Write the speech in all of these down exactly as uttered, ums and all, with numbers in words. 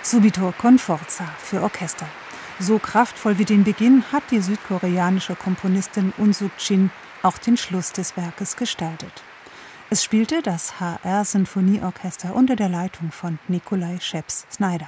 Subito con forza für Orchester. So kraftvoll wie den Beginn hat die südkoreanische Komponistin Un Suk-jin auch den Schluss des Werkes gestaltet. Es spielte das H R-Sinfonieorchester unter der Leitung von Nikolai Scheps-Snyder.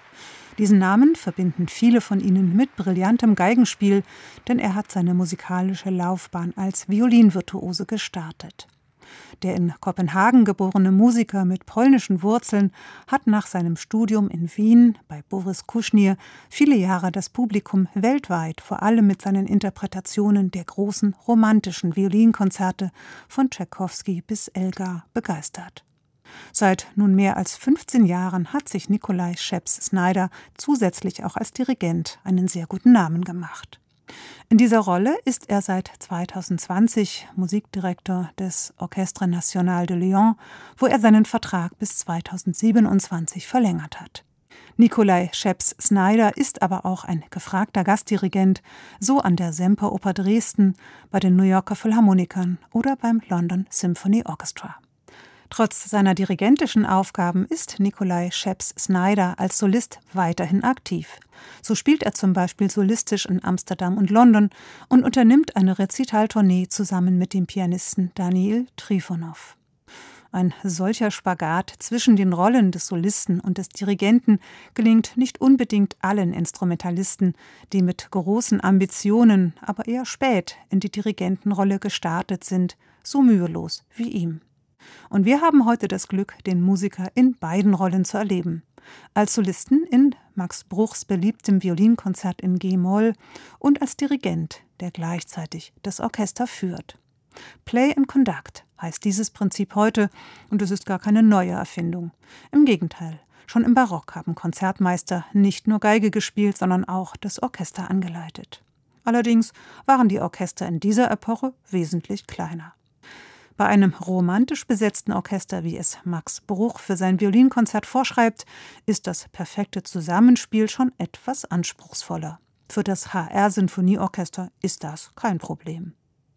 Diesen Namen verbinden viele von ihnen mit brillantem Geigenspiel, denn er hat seine musikalische Laufbahn als Violinvirtuose gestartet. Der in Kopenhagen geborene Musiker mit polnischen Wurzeln hat nach seinem Studium in Wien bei Boris Kuschnir viele Jahre das Publikum weltweit, vor allem mit seinen Interpretationen der großen romantischen Violinkonzerte von Tschaikowski bis Elgar, begeistert. Seit nun mehr als fünfzehn Jahren hat sich Nikolai Scheps-Snyder zusätzlich auch als Dirigent einen sehr guten Namen gemacht. In dieser Rolle ist er seit zweitausendzwanzig Musikdirektor des Orchestre National de Lyon, wo er seinen Vertrag bis zweitausendsiebenundzwanzig verlängert hat. Nikolai Scheps-Snyder ist aber auch ein gefragter Gastdirigent, so an der Semperoper Dresden, bei den New Yorker Philharmonikern oder beim London Symphony Orchestra. Trotz seiner dirigentischen Aufgaben ist Nikolai Scheps-Snyder als Solist weiterhin aktiv. So spielt er zum Beispiel solistisch in Amsterdam und London und unternimmt eine Rezitaltournee zusammen mit dem Pianisten Daniil Trifonov. Ein solcher Spagat zwischen den Rollen des Solisten und des Dirigenten gelingt nicht unbedingt allen Instrumentalisten, die mit großen Ambitionen, aber eher spät in die Dirigentenrolle gestartet sind, so mühelos wie ihm. Und wir haben heute das Glück, den Musiker in beiden Rollen zu erleben. Als Solisten in Max Bruchs beliebtem Violinkonzert in G-Moll und als Dirigent, der gleichzeitig das Orchester führt. Play and Conduct heißt dieses Prinzip heute und es ist gar keine neue Erfindung. Im Gegenteil, schon im Barock haben Konzertmeister nicht nur Geige gespielt, sondern auch das Orchester angeleitet. Allerdings waren die Orchester in dieser Epoche wesentlich kleiner. Bei einem romantisch besetzten Orchester, wie es Max Bruch für sein Violinkonzert vorschreibt, ist das perfekte Zusammenspiel schon etwas anspruchsvoller. Für das H R-Sinfonieorchester ist das kein Problem.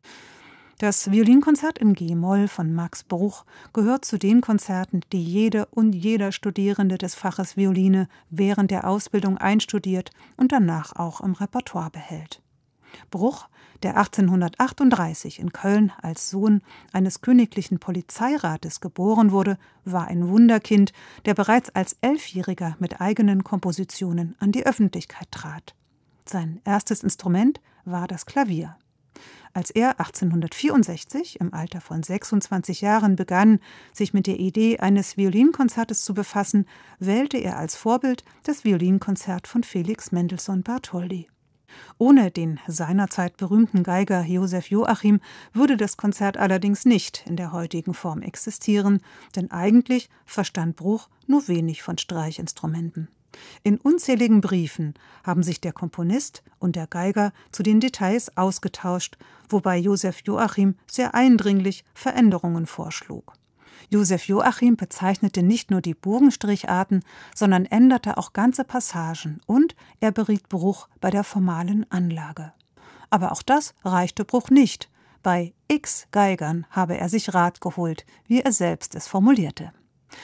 Das Violinkonzert in G-Moll von Max Bruch gehört zu den Konzerten, die jede und jeder Studierende des Faches Violine während der Ausbildung einstudiert und danach auch im Repertoire behält. Bruch, der achtzehnhundertachtunddreißig in Köln als Sohn eines königlichen Polizeirates geboren wurde, war ein Wunderkind, der bereits als Elfjähriger mit eigenen Kompositionen an die Öffentlichkeit trat. Sein erstes Instrument war das Klavier. Als er achtzehnhundertvierundsechzig im Alter von sechsundzwanzig Jahren begann, sich mit der Idee eines Violinkonzertes zu befassen, wählte er als Vorbild das Violinkonzert von Felix Mendelssohn Bartholdy. Ohne den seinerzeit berühmten Geiger Josef Joachim würde das Konzert allerdings nicht in der heutigen Form existieren, denn eigentlich verstand Bruch nur wenig von Streichinstrumenten. In unzähligen Briefen haben sich der Komponist und der Geiger zu den Details ausgetauscht, wobei Josef Joachim sehr eindringlich Veränderungen vorschlug. Josef Joachim bezeichnete nicht nur die Bogenstricharten, sondern änderte auch ganze Passagen und er beriet Bruch bei der formalen Anlage. Aber auch das reichte Bruch nicht. Bei X Geigern habe er sich Rat geholt, wie er selbst es formulierte.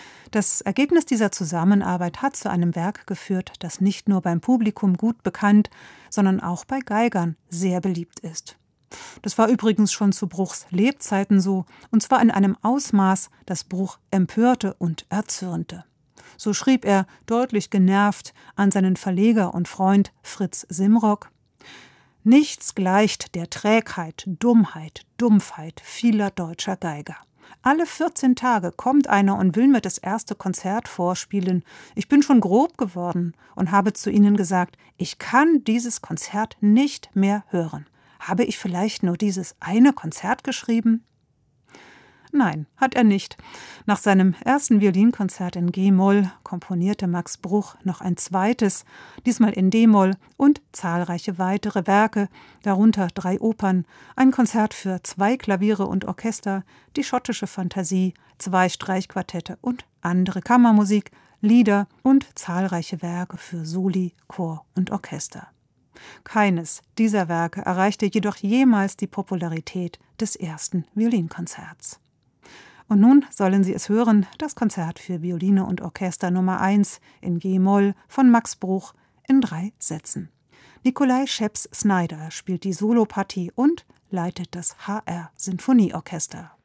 Das Ergebnis dieser Zusammenarbeit hat zu einem Werk geführt, das nicht nur beim Publikum gut bekannt, sondern auch bei Geigern sehr beliebt ist. Das war übrigens schon zu Bruchs Lebzeiten so, und zwar in einem Ausmaß, das Bruch empörte und erzürnte. So schrieb er, deutlich genervt, an seinen Verleger und Freund Fritz Simrock: »Nichts gleicht der Trägheit, Dummheit, Dumpfheit vieler deutscher Geiger. Alle vierzehn Tage kommt einer und will mir das erste Konzert vorspielen. Ich bin schon grob geworden und habe zu ihnen gesagt, ich kann dieses Konzert nicht mehr hören. Habe ich vielleicht nur dieses eine Konzert geschrieben?« Nein, hat er nicht. Nach seinem ersten Violinkonzert in G-Moll komponierte Max Bruch noch ein zweites, diesmal in D-Moll, und zahlreiche weitere Werke, darunter drei Opern, ein Konzert für zwei Klaviere und Orchester, die schottische Fantasie, zwei Streichquartette und andere Kammermusik, Lieder und zahlreiche Werke für Soli, Chor und Orchester. Keines dieser Werke erreichte jedoch jemals die Popularität des ersten Violinkonzerts. Und nun sollen Sie es hören, das Konzert für Violine und Orchester Nummer eins in G-Moll von Max Bruch in drei Sätzen. Nikolai Scheps-Snyder spielt die Solopartie und leitet das H R-Sinfonieorchester.